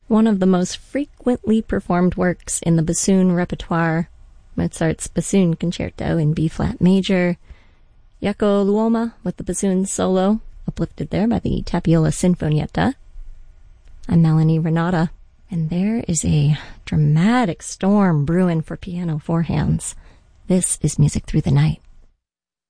one of the most frequently performed works in the bassoon repertoire, Mozart's Bassoon Concerto in B-flat major, Jaakko Luoma with the bassoon solo, uplifted there by the Tapiola Sinfonietta. I'm Melanie Renata, and there is a dramatic storm brewing for piano four hands. This is Music Through the Night.